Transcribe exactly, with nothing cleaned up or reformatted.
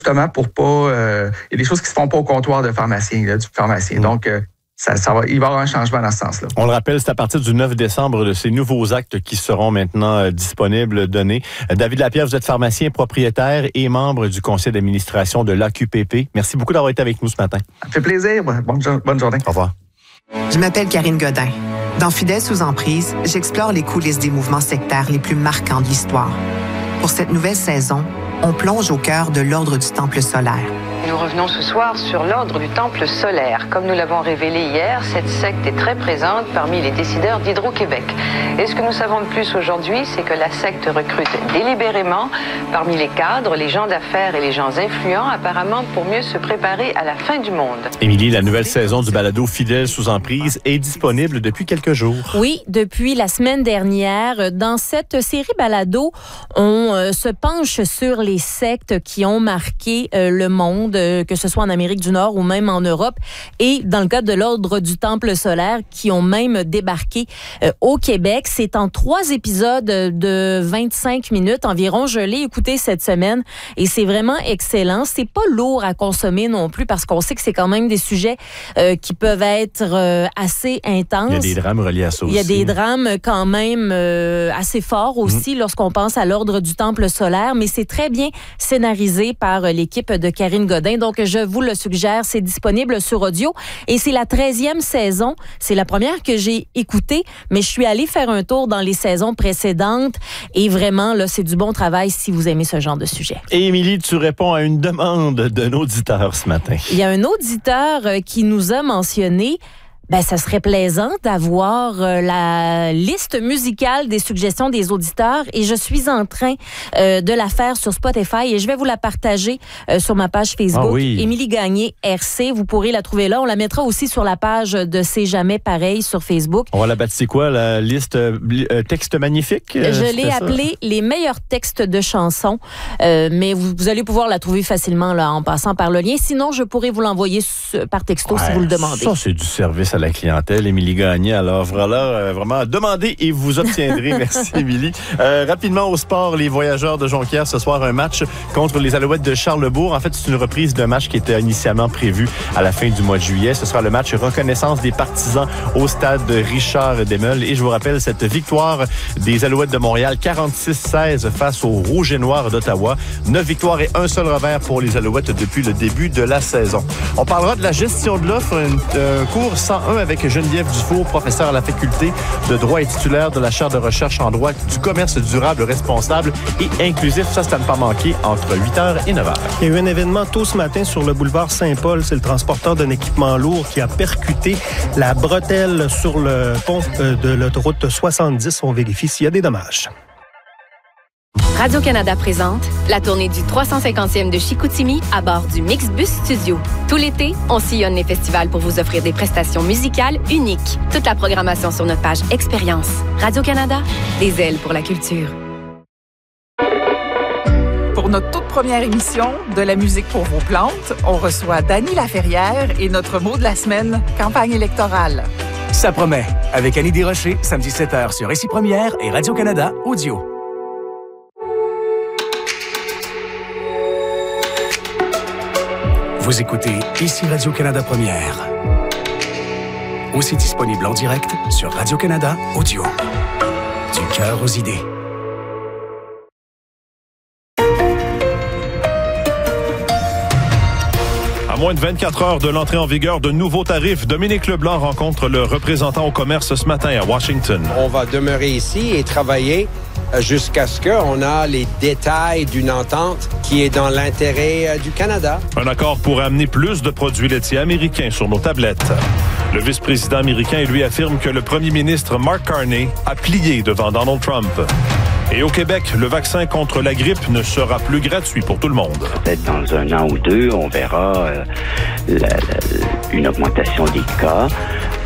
justement pour pas... Euh, il y a des choses qui se font pas au comptoir de pharmacien, là, du pharmacien. Mmh. Donc, euh, ça, ça va, il va y avoir un changement dans ce sens-là. On le rappelle, c'est à partir du neuf décembre de ces nouveaux actes qui seront maintenant euh, disponibles, donnés. Euh, David Lapierre, vous êtes pharmacien, propriétaire et membre du conseil d'administration de l'A Q P P. Merci beaucoup d'avoir été avec nous ce matin. Ça fait plaisir. Bonne, bonne journée. Au revoir. Je m'appelle Karine Godin. Dans Fidèles sous emprise, j'explore les coulisses des mouvements sectaires les plus marquants de l'histoire. Pour cette nouvelle saison, on plonge au cœur de l'Ordre du Temple solaire. Nous revenons ce soir sur l'Ordre du Temple solaire. Comme nous l'avons révélé hier, cette secte est très présente parmi les décideurs d'Hydro-Québec. Et ce que nous savons de plus aujourd'hui, c'est que la secte recrute délibérément parmi les cadres, les gens d'affaires et les gens influents, apparemment pour mieux se préparer à la fin du monde. Émilie, la nouvelle saison du balado Fidèles sous emprise est disponible depuis quelques jours. Oui, depuis la semaine dernière. Dans cette série balado, on euh, se penche sur les sectes qui ont marqué euh, le monde, que ce soit en Amérique du Nord ou même en Europe, et dans le cas de l'Ordre du Temple solaire, qui ont même débarqué euh, au Québec. C'est en trois épisodes de vingt-cinq minutes environ. Je l'ai écouté cette semaine et c'est vraiment excellent. C'est pas lourd à consommer non plus parce qu'on sait que c'est quand même des sujets euh, qui peuvent être euh, assez intenses. Il y a des drames reliés à ça aussi. Il y a des drames quand même euh, assez forts aussi mmh. lorsqu'on pense à l'Ordre du Temple solaire, mais c'est très bien scénarisé par l'équipe de Karine Godin. Donc, je vous le suggère, c'est disponible sur audio. Et c'est la treizième saison. C'est la première que j'ai écoutée, mais je suis allée faire un tour dans les saisons précédentes. Et vraiment, là, c'est du bon travail si vous aimez ce genre de sujet. Et Émilie, tu réponds à une demande d'un auditeur ce matin. Il y a un auditeur qui nous a mentionné... Ben, ça serait plaisant d'avoir euh, la liste musicale des suggestions des auditeurs et je suis en train euh, de la faire sur Spotify et je vais vous la partager euh, sur ma page Facebook. Ah oui. Émilie Gagné R C, vous pourrez la trouver là. On la mettra aussi sur la page de C'est jamais pareil sur Facebook. On va la baptiser quoi, la liste euh, texte magnifique? Euh, je l'ai appelée les meilleurs textes de chansons, euh, mais vous, vous allez pouvoir la trouver facilement là en passant par le lien. Sinon, je pourrais vous l'envoyer par texto ouais, si vous le demandez. Ça, c'est du service à la clientèle, Émilie Gagné. Alors voilà, euh, vraiment, demandez et vous obtiendrez. Merci, Émilie. Euh, rapidement au sport, les Voyageurs de Jonquière, ce soir, un match contre les Alouettes de Charlesbourg. En fait, c'est une reprise d'un match qui était initialement prévu à la fin du mois de juillet. Ce sera le match reconnaissance des partisans au stade Richard Desmeules. Et je vous rappelle cette victoire des Alouettes de Montréal, quarante-six seize face aux Rouges et Noirs d'Ottawa. Neuf victoires et un seul revers pour les Alouettes depuis le début de la saison. On parlera de la gestion de l'offre, un, un cours cent un avec Geneviève Dufour, professeure à la faculté de droit et titulaire de la chaire de recherche en droit du commerce durable, responsable et inclusif. Ça, c'est à ne pas manquer entre huit heures et neuf heures. Il y a eu un événement tôt ce matin sur le boulevard Saint-Paul. C'est le transporteur d'un équipement lourd qui a percuté la bretelle sur le pont de l'autoroute soixante-dix. On vérifie s'il y a des dommages. Radio-Canada présente la tournée du trois cent cinquantième de Chicoutimi à bord du Mixbus Studio. Tout l'été, on sillonne les festivals pour vous offrir des prestations musicales uniques. Toute la programmation sur notre page Expérience. Radio-Canada, des ailes pour la culture. Pour notre toute première émission de la musique pour vos plantes, on reçoit Dany Laferrière et notre mot de la semaine, campagne électorale. Ça promet, avec Annie Desrochers, samedi sept heures sur Ici Première et Radio-Canada Audio. Vous écoutez Ici Radio-Canada Première. Aussi disponible en direct sur Radio-Canada Audio. Du cœur aux idées. À moins de vingt-quatre heures de l'entrée en vigueur de nouveaux tarifs, Dominique Leblanc rencontre le représentant au commerce ce matin à Washington. On va demeurer ici et travailler jusqu'à ce qu'on a les détails d'une entente qui est dans l'intérêt du Canada. Un accord pour amener plus de produits laitiers américains sur nos tablettes. Le vice-président américain, lui, affirme que le premier ministre Mark Carney a plié devant Donald Trump. Et au Québec, le vaccin contre la grippe ne sera plus gratuit pour tout le monde. Peut-être dans un an ou deux, on verra euh, la, la, une augmentation des cas.